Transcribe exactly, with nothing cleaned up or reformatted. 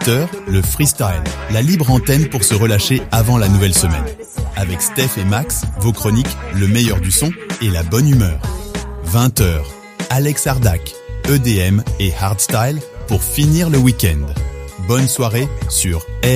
dix-sept heures, le freestyle, la libre antenne pour se relâcher avant la nouvelle semaine. Avec Steph et Max, vos chroniques, le meilleur du son et la bonne humeur. vingt heures, Alex Ardac, E D M et Hardstyle pour finir le week-end. Bonne soirée sur